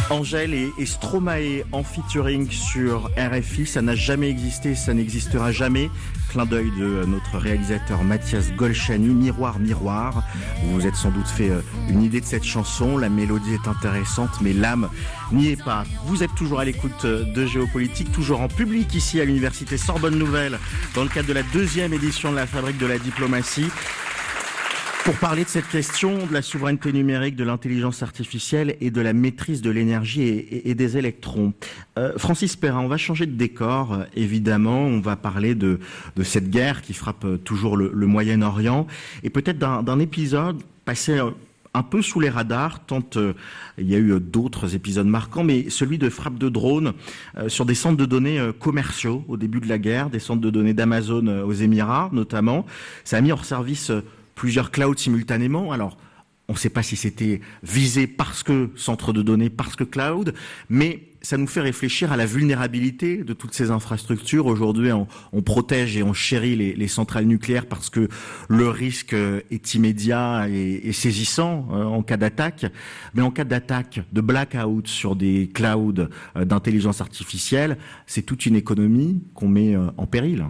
Angèle et Stromae en featuring sur RFI, ça n'a jamais existé, ça n'existera jamais. Clin d'œil de notre réalisateur Mathias Golchani, Miroir, Miroir. Vous vous êtes sans doute fait une idée de cette chanson, la mélodie est intéressante, mais l'âme n'y est pas. Vous êtes toujours à l'écoute de Géopolitique, toujours en public ici à l'université Sorbonne Nouvelle, dans le cadre de la 2e édition de la Fabrique de la Diplomatie. Pour parler de cette question de la souveraineté numérique, de l'intelligence artificielle et de la maîtrise de l'énergie et des électrons. Francis Perrin, on va changer de décor, évidemment. On va parler de cette guerre qui frappe toujours le Moyen-Orient et peut-être d'un épisode passé un peu sous les radars, tant il y a eu d'autres épisodes marquants, mais celui de frappe de drones sur des centres de données commerciaux au début de la guerre, des centres de données d'Amazon aux Émirats notamment. Ça a mis hors service plusieurs clouds simultanément. Alors, on ne sait pas si c'était visé parce que centre de données, parce que cloud, mais ça nous fait réfléchir à la vulnérabilité de toutes ces infrastructures. Aujourd'hui, on protège et on chérit les centrales nucléaires parce que le risque est immédiat et saisissant en cas d'attaque. Mais en cas d'attaque, de blackout sur des clouds d'intelligence artificielle, c'est toute une économie qu'on met en péril.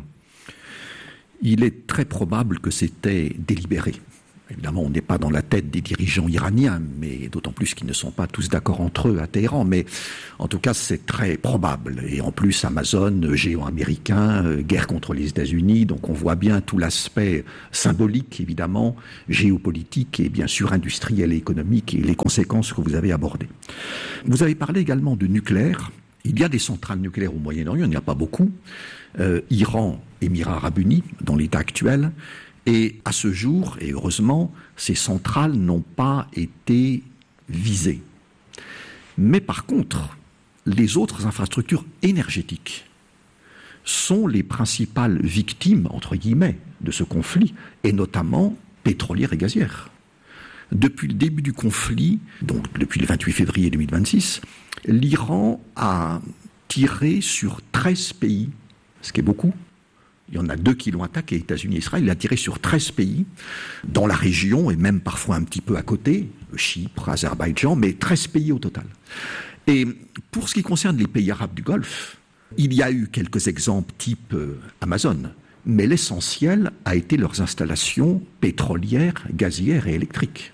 Il est très probable que c'était délibéré. Évidemment, on n'est pas dans la tête des dirigeants iraniens, mais d'autant plus qu'ils ne sont pas tous d'accord entre eux à Téhéran. Mais en tout cas, c'est très probable. Et en plus, Amazon, géant américain, guerre contre les États-Unis. Donc on voit bien tout l'aspect symbolique, évidemment, géopolitique et bien sûr industriel et économique et les conséquences que vous avez abordées. Vous avez parlé également de nucléaire. Il y a des centrales nucléaires au Moyen-Orient, il n'y en a pas beaucoup. Iran, Émirats arabes unis, dans l'état actuel. Et à ce jour, et heureusement, ces centrales n'ont pas été visées. Mais par contre, les autres infrastructures énergétiques sont les principales victimes, entre guillemets, de ce conflit, et notamment pétrolières et gazières. Depuis le début du conflit, donc depuis le 28 février 2026, l'Iran a tiré sur 13 pays, ce qui est beaucoup. Il y en a 2 qui l'ont attaqué, États-Unis et Israël. Il a tiré sur 13 pays, dans la région et même parfois un petit peu à côté, Chypre, Azerbaïdjan, mais 13 pays au total. Et pour ce qui concerne les pays arabes du Golfe, il y a eu quelques exemples type Amazon, mais l'essentiel a été leurs installations pétrolières, gazières et électriques.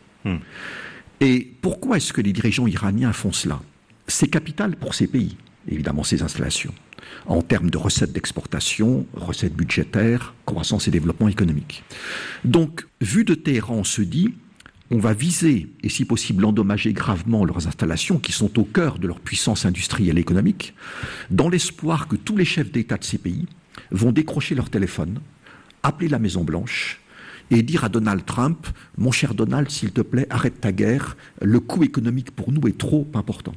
Et pourquoi est-ce que les dirigeants iraniens font cela ? C'est capital pour ces pays, évidemment, ces installations, en termes de recettes d'exportation, recettes budgétaires, croissance et développement économique. Donc, vu de Téhéran, on se dit, on va viser, et si possible endommager gravement leurs installations, qui sont au cœur de leur puissance industrielle et économique, dans l'espoir que tous les chefs d'État de ces pays vont décrocher leur téléphone, appeler la Maison-Blanche, et dire à Donald Trump, mon cher Donald, s'il te plaît, arrête ta guerre, le coût économique pour nous est trop important.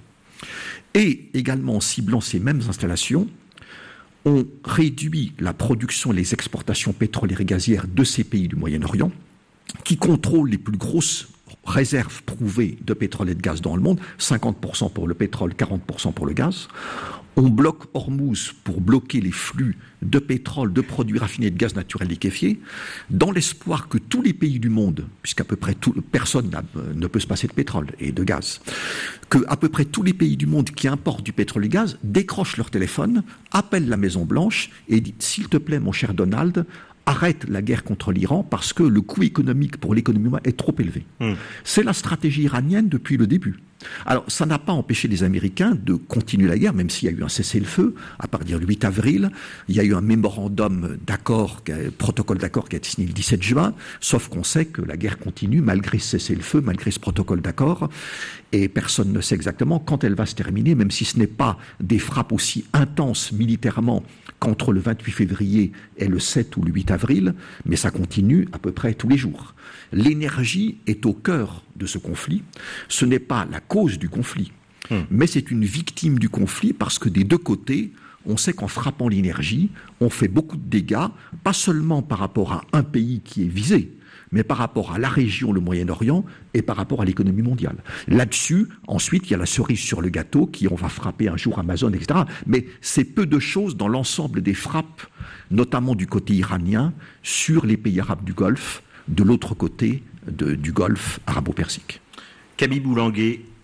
Et également en ciblant ces mêmes installations, on réduit la production et les exportations pétrolières et gazières de ces pays du Moyen-Orient, qui contrôlent les plus grosses réserves prouvées de pétrole et de gaz dans le monde, 50% pour le pétrole, 40% pour le gaz. On bloque Hormuz pour bloquer les flux de pétrole, de produits raffinés et de gaz naturel liquéfié, dans l'espoir que tous les pays du monde, puisqu'à peu près personne ne peut se passer de pétrole et de gaz, que à peu près tous les pays du monde qui importent du pétrole et du gaz décrochent leur téléphone, appellent la Maison-Blanche et disent « S'il te plaît, mon cher Donald, arrête la guerre contre l'Iran parce que le coût économique pour l'économie est trop élevé. » C'est la stratégie iranienne depuis le début. Alors, ça n'a pas empêché les Américains de continuer la guerre, même s'il y a eu un cessez-le-feu. À partir du 8 avril, il y a eu un mémorandum d'accord, protocole d'accord qui a été signé le 17 juin, sauf qu'on sait que la guerre continue malgré ce cessez-le-feu, malgré ce protocole d'accord, et personne ne sait exactement quand elle va se terminer, même si ce n'est pas des frappes aussi intenses militairement qu'entre le 28 février et le 7 ou le 8 avril, mais ça continue à peu près tous les jours. L'énergie est au cœur de ce conflit. Ce n'est pas la cause du conflit, mais c'est une victime du conflit parce que des deux côtés, on sait qu'en frappant l'énergie, on fait beaucoup de dégâts, pas seulement par rapport à un pays qui est visé, mais par rapport à la région, le Moyen-Orient, et par rapport à l'économie mondiale. Là-dessus, ensuite, il y a la cerise sur le gâteau, qui on va frapper un jour Amazon, etc. Mais c'est peu de choses dans l'ensemble des frappes, notamment du côté iranien, sur les pays arabes du Golfe, de l'autre côté du Golfe arabo-persique. Camille Boulanguet,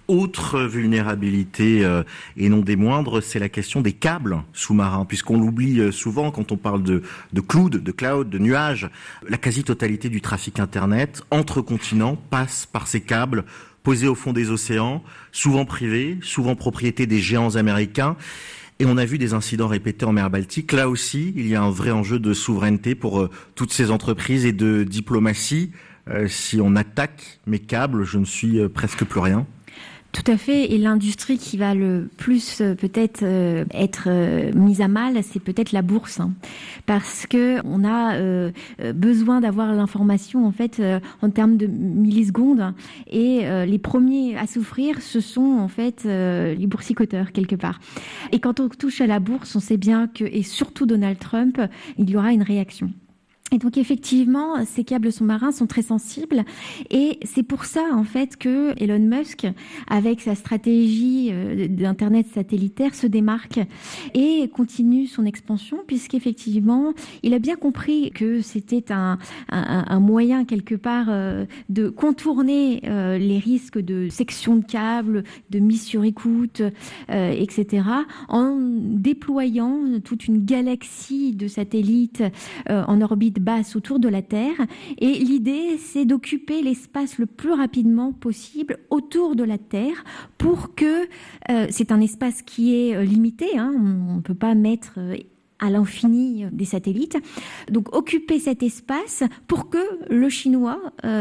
Autre vulnérabilité, et non des moindres, c'est la question des câbles sous-marins, puisqu'on l'oublie souvent quand on parle de cloud, de nuages. La quasi-totalité du trafic Internet entre continents passe par ces câbles posés au fond des océans, souvent privés, souvent propriété des géants américains. Et on a vu des incidents répétés en mer Baltique. Là aussi, il y a un vrai enjeu de souveraineté pour toutes ces entreprises et de diplomatie. Si on attaque mes câbles, je ne suis presque plus rien. Tout à fait. Et l'industrie qui va le plus peut-être être mise à mal, c'est peut-être la bourse, hein. Parce que on a besoin d'avoir l'information en fait en termes de millisecondes. Et les premiers à souffrir, ce sont en fait les boursicoteurs quelque part. Et quand on touche à la bourse, on sait bien que, et surtout Donald Trump, il y aura une réaction. Et donc effectivement, ces câbles sous-marins sont très sensibles et c'est pour ça en fait que Elon Musk, avec sa stratégie d'internet satellitaire, se démarque et continue son expansion puisqu'effectivement, il a bien compris que c'était un moyen quelque part de contourner les risques de section de câbles, de mise sur écoute, etc. en déployant toute une galaxie de satellites en orbite basse autour de la Terre. Et l'idée, c'est d'occuper l'espace le plus rapidement possible autour de la Terre pour que... c'est un espace qui est limité, hein, on ne peut pas mettre... à l'infini des satellites. Donc occuper cet espace pour que le chinois,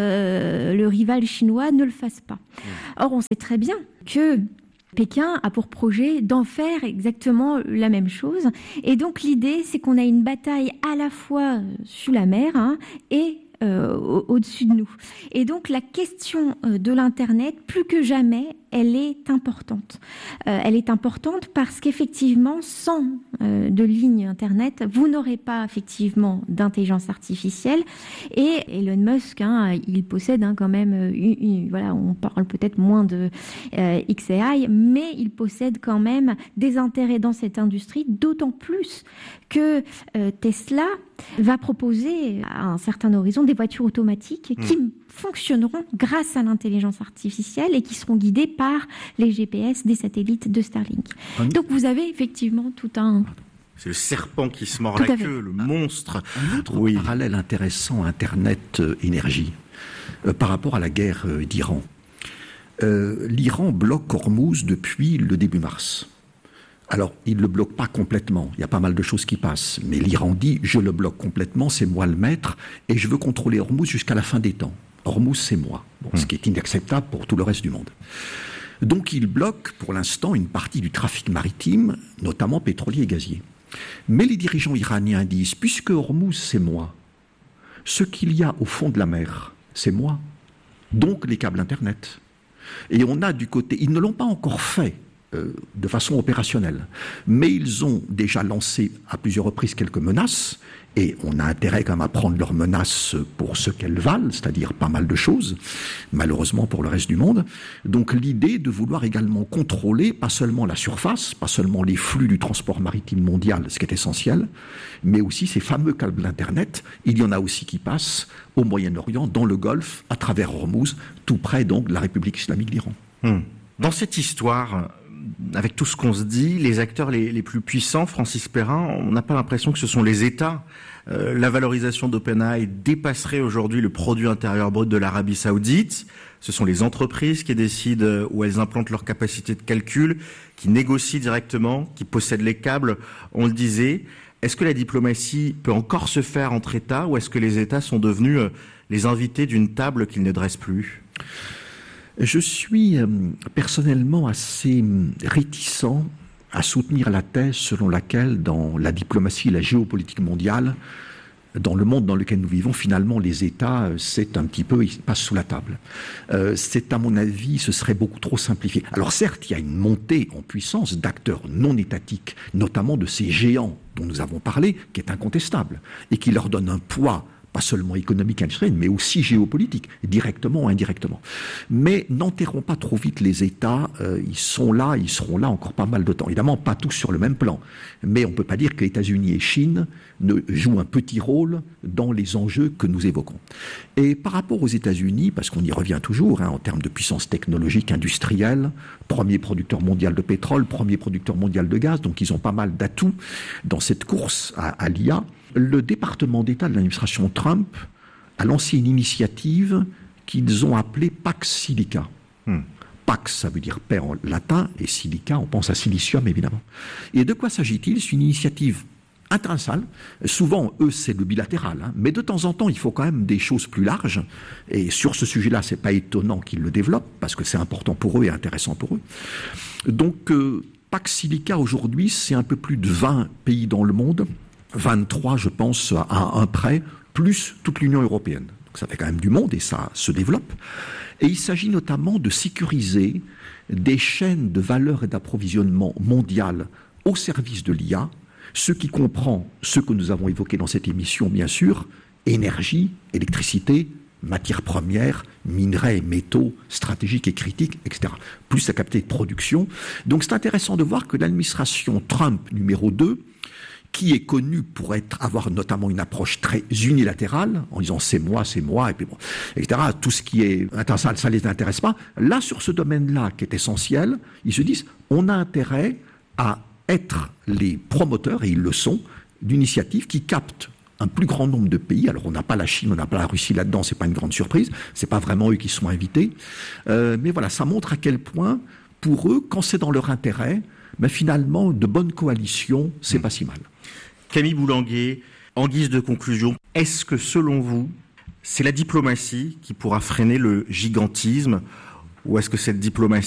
le rival chinois ne le fasse pas. Or, on sait très bien que Pékin a pour projet d'en faire exactement la même chose. Et donc l'idée, c'est qu'on a une bataille à la fois sous la mer et au-dessus de nous. Et donc la question de l'Internet, plus que jamais, elle est importante. Elle est importante parce qu'effectivement, sans de ligne Internet, vous n'aurez pas effectivement d'intelligence artificielle. Et Elon Musk, il possède quand même, voilà, on parle peut-être moins de XAI, mais il possède quand même des intérêts dans cette industrie, d'autant plus que Tesla va proposer à un certain horizon des voitures automatiques qui fonctionneront grâce à l'intelligence artificielle et qui seront guidées par les GPS des satellites de Starlink. Donc vous avez effectivement tout un... C'est le serpent qui se mord la queue, le monstre. Un autre parallèle intéressant, Internet-énergie, par rapport à la guerre d'Iran. L'Iran bloque Hormuz depuis le début mars. Alors, il ne le bloque pas complètement, il y a pas mal de choses qui passent, mais l'Iran dit « je le bloque complètement, c'est moi le maître, et je veux contrôler Hormuz jusqu'à la fin des temps. Hormuz, c'est moi. » Ce qui est inacceptable pour tout le reste du monde. Donc, il bloque pour l'instant une partie du trafic maritime, notamment pétrolier et gazier. Mais les dirigeants iraniens disent « puisque Hormuz, c'est moi, ce qu'il y a au fond de la mer, c'est moi. Donc, les câbles Internet. » Et on a du côté... Ils ne l'ont pas encore fait de façon opérationnelle. Mais ils ont déjà lancé à plusieurs reprises quelques menaces, et on a intérêt quand même à prendre leurs menaces pour ce qu'elles valent, c'est-à-dire pas mal de choses, malheureusement pour le reste du monde. Donc l'idée de vouloir également contrôler, pas seulement la surface, pas seulement les flux du transport maritime mondial, ce qui est essentiel, mais aussi ces fameux câbles d'Internet. Il y en a aussi qui passent au Moyen-Orient, dans le Golfe, à travers Hormuz, tout près donc de la République islamique d'Iran. Dans cette histoire... avec tout ce qu'on se dit, les acteurs les plus puissants, Francis Perrin, on n'a pas l'impression que ce sont les États. La valorisation d'OpenAI dépasserait aujourd'hui le produit intérieur brut de l'Arabie Saoudite. Ce sont les entreprises qui décident où elles implantent leur capacité de calcul, qui négocient directement, qui possèdent les câbles, on le disait. Est-ce que la diplomatie peut encore se faire entre États ou est-ce que les États sont devenus les invités d'une table qu'ils ne dressent plus ? Je suis personnellement assez réticent à soutenir la thèse selon laquelle dans la diplomatie et la géopolitique mondiale, dans le monde dans lequel nous vivons, finalement les États, c'est un petit peu, ils passent sous la table. C'est à mon avis, ce serait beaucoup trop simplifié. Alors certes, il y a une montée en puissance d'acteurs non étatiques, notamment de ces géants dont nous avons parlé, qui est incontestable, et qui leur donne un poids pas seulement économique, industrielle, mais aussi géopolitique, directement ou indirectement. Mais n'enterrons pas trop vite les États, ils seront là encore pas mal de temps. Évidemment, pas tous sur le même plan, mais on ne peut pas dire que États-Unis et Chine ne jouent un petit rôle dans les enjeux que nous évoquons. Et par rapport aux États-Unis, parce qu'on y revient toujours, en termes de puissance technologique, industrielle, premier producteur mondial de pétrole, premier producteur mondial de gaz, donc ils ont pas mal d'atouts dans cette course à l'IA. Le département d'État de l'administration Trump a lancé une initiative qu'ils ont appelée Pax Silica. Pax, ça veut dire paix en latin, et silica, on pense à silicium évidemment. Et de quoi s'agit-il? C'est une initiative internationale. Souvent, eux, c'est le bilatéral, mais de temps en temps, il faut quand même des choses plus larges. Et sur ce sujet-là, c'est pas étonnant qu'ils le développent, parce que c'est important pour eux et intéressant pour eux. Donc, Pax Silica, aujourd'hui, c'est un peu plus de 20 pays dans le monde, 23, je pense, à un près, plus toute l'Union européenne. Donc ça fait quand même du monde et ça se développe. Et il s'agit notamment de sécuriser des chaînes de valeur et d'approvisionnement mondiales au service de l'IA, ce qui comprend ce que nous avons évoqué dans cette émission, bien sûr, énergie, électricité, matières premières, minerais, métaux, stratégiques et critiques, etc. Plus la capacité de production. Donc c'est intéressant de voir que l'administration Trump numéro 2, qui est connu pour avoir notamment une approche très unilatérale, en disant c'est moi, et puis bon, etc. Tout ce qui est international, ça ne les intéresse pas. Là, sur ce domaine-là, qui est essentiel, ils se disent, on a intérêt à être les promoteurs, et ils le sont, d'initiatives qui captent un plus grand nombre de pays. Alors on n'a pas la Chine, on n'a pas la Russie là-dedans, c'est pas une grande surprise, c'est pas vraiment eux qui sont invités. Mais voilà, ça montre à quel point, pour eux, quand c'est dans leur intérêt, mais finalement, de bonnes coalitions, c'est pas si mal. Camille Boulanguet, en guise de conclusion, est-ce que selon vous, c'est la diplomatie qui pourra freiner le gigantisme, ou est-ce que cette diplomatie